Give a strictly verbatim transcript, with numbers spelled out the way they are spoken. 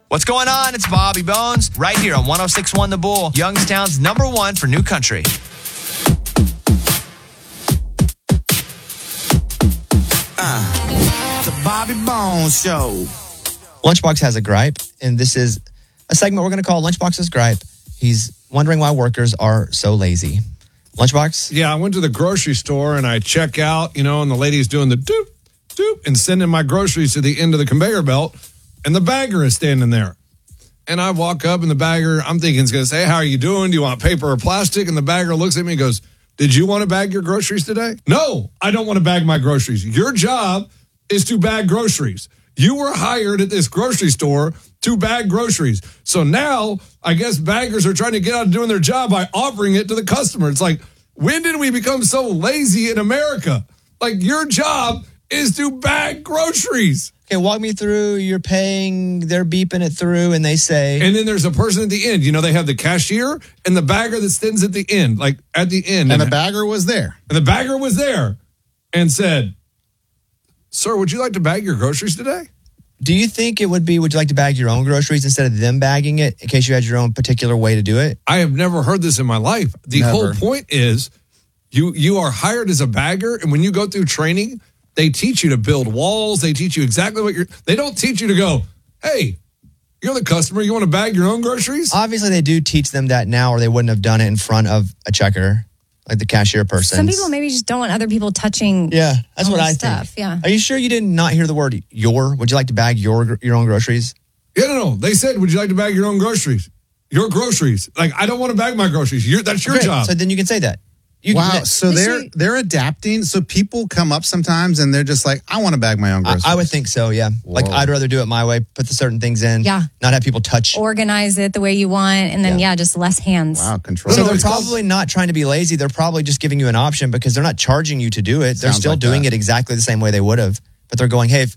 What's going on? It's Bobby Bones right here on one oh six point one The Bull, Youngstown's number one for new country. Uh, the Bobby Bones Show. Lunchbox has a gripe, and this is a segment we're going to call Lunchbox's Gripe. He's wondering why workers are so lazy. Lunchbox? Yeah, I went to the grocery store and I check out, you know, and the lady's doing the doop, doop, and sending my groceries to the end of the conveyor belt, and the bagger is standing there. And I walk up, and the bagger, I'm thinking, is going to say, how are you doing? Do you want paper or plastic? And the bagger looks at me and goes, did you want to bag your groceries today? No, I don't want to bag my groceries. Your job is to bag groceries. You were hired at this grocery store to bag groceries. So now, I guess baggers are trying to get out of doing their job by offering it to the customer. It's like, when did we become so lazy in America? Like, your job is to bag groceries. Okay, walk me through. You're paying, they're beeping it through, and they say... And then there's a person at the end. You know, they have the cashier and the bagger that stands at the end, like at the end. And, and the bagger was there. And the bagger was there and said, sir, would you like to bag your groceries today? Do you think it would be, would you like to bag your own groceries instead of them bagging it in case you had your own particular way to do it? I have never heard this in my life. The Never. whole point is you you are hired as a bagger, and when you go through training, they teach you to build walls. They teach you exactly what you're... They don't teach you to go, hey, you're the customer. You want to bag your own groceries? Obviously, they do teach them that now, or they wouldn't have done it in front of a checker, like the cashier person. Some people maybe just don't want other people touching. Yeah, that's all what the I stuff. think. Yeah. Are you sure you did not hear the word your? Would you like to bag your your own groceries? Yeah, no, no. They said, would you like to bag your own groceries? Your groceries. Like, I don't want to bag my groceries. You're, that's your Okay, job. So then you can say that. You, Wow. that- So they're Listen- they're adapting. So people come up sometimes and they're just like, I want to bag my own I, groceries. I would think so, yeah. Like, Whoa. I'd rather do it my way, put the certain things in, Yeah. not have people touch. Organize it the way you want, and then, yeah, just less hands. Wow, control. So No, they're it's called- probably not trying to be lazy. They're probably just giving you an option because they're not charging you to do it. They're Sounds still like doing that. it exactly the same way they would have. But they're going, hey, if,